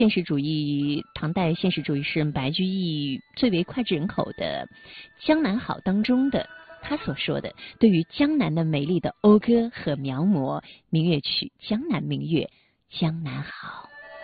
唐代现实主义诗人白居易最为脍炙人口的《江南好》当中的他所说的对于江南的美丽的讴歌和描摹，明月曲，江南明月，江南好。